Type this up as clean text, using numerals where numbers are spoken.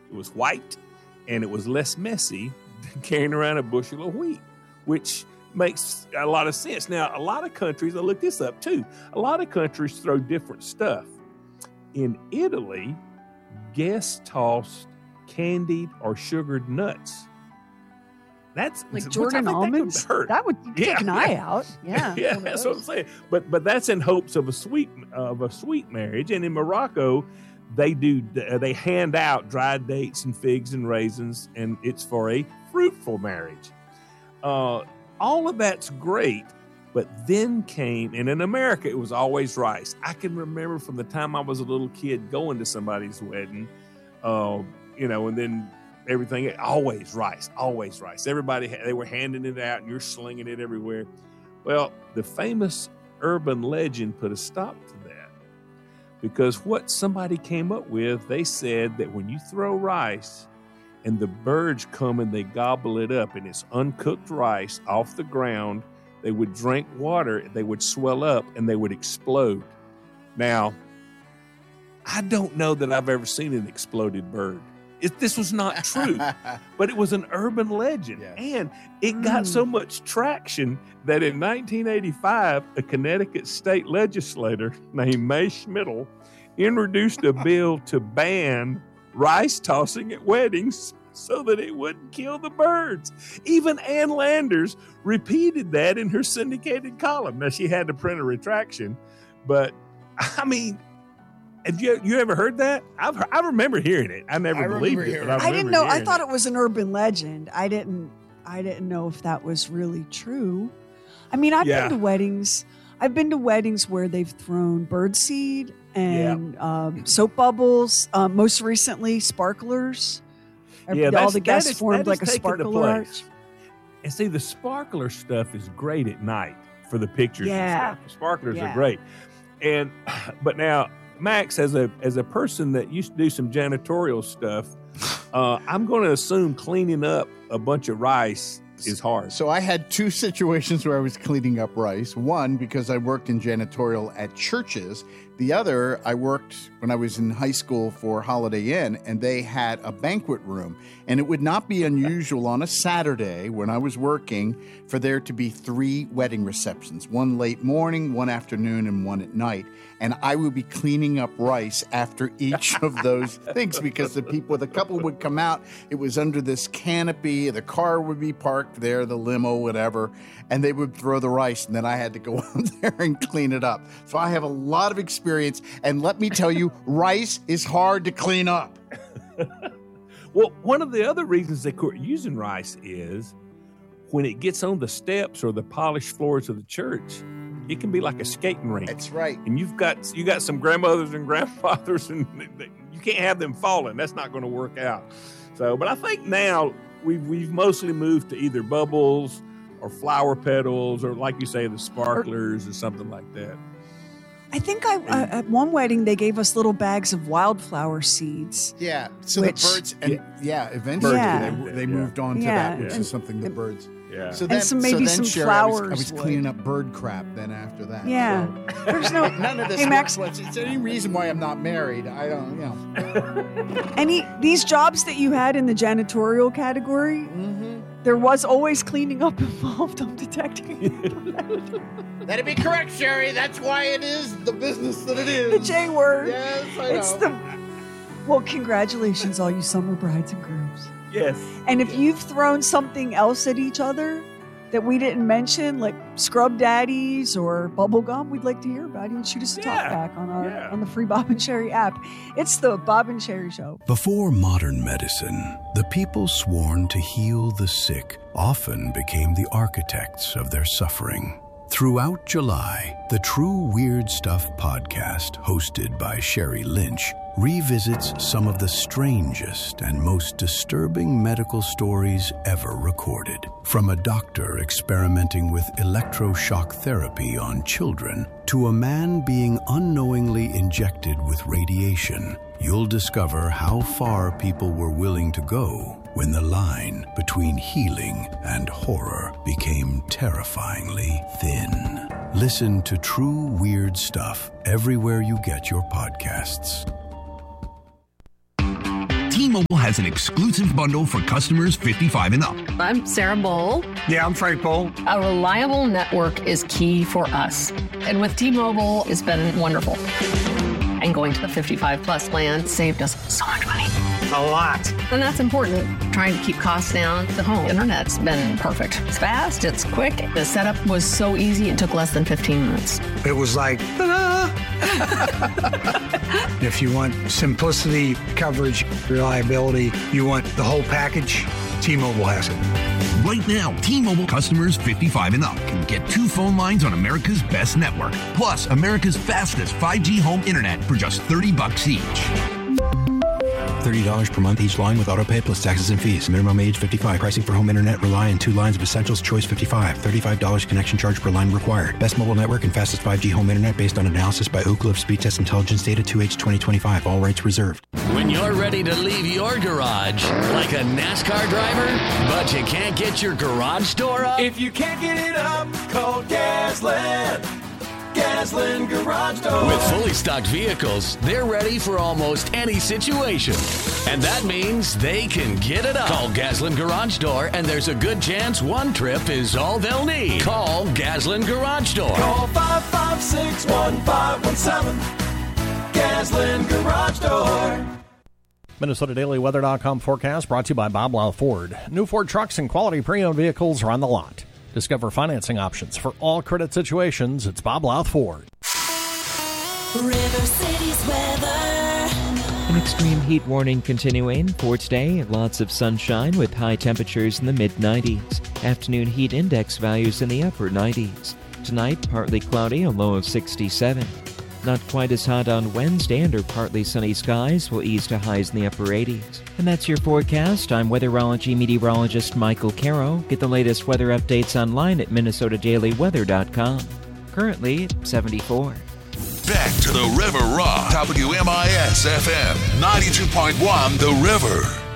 It was white, and it was less messy than carrying around a bushel of wheat, which makes a lot of sense. Now, a lot of countries, I looked this up too, a lot of countries throw different stuff. In Italy, guests tossed candied or sugared nuts. That's like Jordan almonds. That would take an eye out. Yeah, yeah, that's what I'm saying. But that's in hopes of a sweet marriage. And in Morocco, they hand out dried dates and figs and raisins, and it's for a fruitful marriage. All of that's great, but then came, and in America it was always rice. I can remember from the time I was a little kid going to somebody's wedding, and then everything, always rice. Everybody, they were handing it out, and you're slinging it everywhere. Well, the famous urban legend put a stop to that, because what somebody came up with, they said that when you throw rice and the birds come and they gobble it up, and it's uncooked rice off the ground, they would drink water, they would swell up, and they would explode. Now, I don't know that I've ever seen an exploded bird. This was not true, but it was an urban legend. Yes. And it got so much traction that in 1985, a Connecticut state legislator named May Schmidl introduced a bill to ban rice tossing at weddings so that it wouldn't kill the birds. Even Ann Landers repeated that in her syndicated column. Now, she had to print a retraction, but I mean, have you ever heard that? I remember hearing it. I never believed it. But I didn't know. I thought it was an urban legend. I didn't know if that was really true. I mean, I've been to weddings. I've been to weddings where they've thrown birdseed and soap bubbles. Most recently, sparklers. All the guests formed like a sparkler arch. And see, the sparkler stuff is great at night for the pictures. Yeah, sparklers are great. But now, Max, as a person that used to do some janitorial stuff, I'm going to assume cleaning up a bunch of rice is hard. So I had two situations where I was cleaning up rice. One, because I worked in janitorial at churches. The other, I worked when I was in high school for Holiday Inn, and they had a banquet room. And it would not be unusual on a Saturday when I was working for there to be 3 wedding receptions, one late morning, one afternoon, and one at night. And I would be cleaning up rice after each of those things because the couple would come out. It was under this canopy. The car would be parked there, the limo, whatever, and they would throw the rice, and then I had to go out there and clean it up. So I have a lot of experience, and let me tell you, rice is hard to clean up. Well, one of the other reasons they quit using rice is when it gets on the steps or the polished floors of the church, it can be like a skating rink. That's right. And you got some grandmothers and grandfathers, and you can't have them falling. That's not going to work out. So, but I think now we've mostly moved to either bubbles or flower petals, or like you say, the sparklers or something like that. I think at one wedding they gave us little bags of wildflower seeds. Yeah, so the birds, and eventually they moved on to that, which is something the birds. Yeah. So then, some Sherry, flowers. I was cleaning up bird crap then after that. Yeah. So. There's none of this. Hey, Max. Is there any reason why I'm not married? I don't, these jobs that you had in the janitorial category, there was always cleaning up involved. I'm detecting it. That'd be correct, Sherry. That's why it is the business that it is. The J word. Yes, I know. Well, congratulations, all you summer brides and grooms. Yes. And if you've thrown something else at each other that we didn't mention, like scrub daddies or bubble gum, we'd like to hear about it. And shoot us a talk back on the free Bob and Sherry app. It's the Bob and Sherry Show. Before modern medicine, the people sworn to heal the sick often became the architects of their suffering. Throughout July, the True Weird Stuff podcast, hosted by Sherry Lynch, revisits some of the strangest and most disturbing medical stories ever recorded. From a doctor experimenting with electroshock therapy on children to a man being unknowingly injected with radiation, you'll discover how far people were willing to go when the line between healing and horror became terrifyingly thin. Listen to True Weird Stuff everywhere you get your podcasts. T-Mobile has an exclusive bundle for customers 55 and up. I'm Sarah Bowl. Yeah, I'm Frank Bowl. A reliable network is key for us. And with T-Mobile, it's been wonderful. And going to the 55 plus plan saved us so much money. A lot. And that's important. Trying to keep costs down. The home internet's been perfect. It's fast, it's quick. The setup was so easy, it took less than 15 minutes. It was like, ta-da! If you want simplicity, coverage, reliability, you want the whole package, T-Mobile has it. Right now, T-Mobile customers 55 and up can get 2 phone lines on America's best network, plus America's fastest 5G home internet for just $30 each. $30 per month each line with autopay plus taxes and fees. Minimum age 55. Pricing for home internet rely on 2 lines of Essentials Choice 55. $35 connection charge per line required. Best mobile network and fastest 5G home internet based on analysis by Ookla of Speed Test Intelligence data 2H 2025. All rights reserved. When you're ready to leave your garage like a NASCAR driver, but you can't get your garage door up? If you can't get it up, call Gasland. Gasland Garage Door. With fully stocked vehicles, they're ready for almost any situation. And that means they can get it up. Call Gasland Garage Door, and there's a good chance one trip is all they'll need. Call Gasland Garage Door. Call 556-1517. Gasland Garage Door. MinnesotaDailyWeather.com forecast brought to you by Bob Louth Ford. New Ford trucks and quality pre-owned vehicles are on the lot. Discover financing options for all credit situations. It's Bob Louth Ford. River City's weather. An extreme heat warning continuing for today. Lots of sunshine with high temperatures in the mid-90s. Afternoon heat index values in the upper 90s. Tonight, partly cloudy, a low of 67. Not quite as hot on Wednesday, under partly sunny skies will ease to highs in the upper 80s. And that's your forecast. I'm weatherology meteorologist Michael Caro. Get the latest weather updates online at MinnesotaDailyWeather.com. Currently, 74. Back to the River Rock. WMIS FM 92.1 The River.